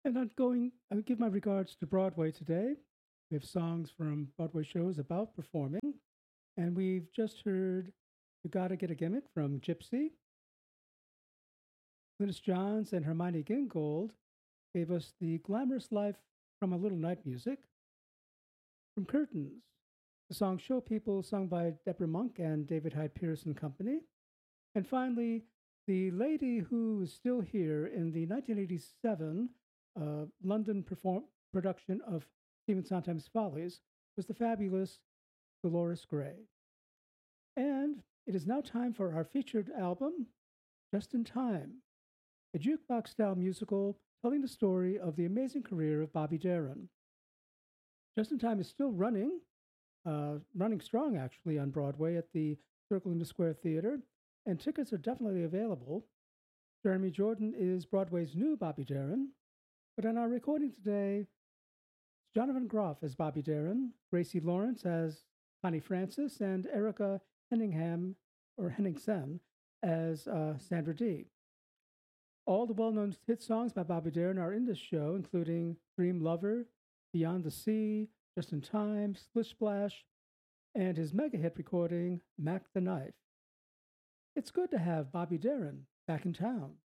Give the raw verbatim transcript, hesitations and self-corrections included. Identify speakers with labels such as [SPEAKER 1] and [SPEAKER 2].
[SPEAKER 1] And I'm going, I give my regards to Broadway today. We have songs from Broadway shows about performing. And we've just heard You Gotta Get a Gimmick from Gypsy. Glynis Johns and Hermione Gingold gave us The Glamorous Life from a Little Night Music. From Curtains, the song Show People, sung by Deborah Monk and David Hyde Pierce and Company. And finally, the lady who is still here in the nineteen eighty-seven uh, London perform- production of Stephen Sondheim's Follies was the fabulous Dolores Gray. And it is now time for our featured album, Just in Time, a jukebox style musical telling the story of the amazing career of Bobby Darin. Just in Time is still running, uh, running strong actually on Broadway at the Circle in the Square Theater, and tickets are definitely available. Jeremy Jordan is Broadway's new Bobby Darin, but on our recording today, Jonathan Groff as Bobby Darin, Gracie Lawrence as Connie Francis, and Erica Henningham or Henningsen as uh, Sandra Dee. All the well-known hit songs by Bobby Darin are in this show, including Dream Lover, Beyond the Sea, Just in Time, Splish Splash, and his mega hit recording, Mac the Knife. It's good to have Bobby Darin back in town.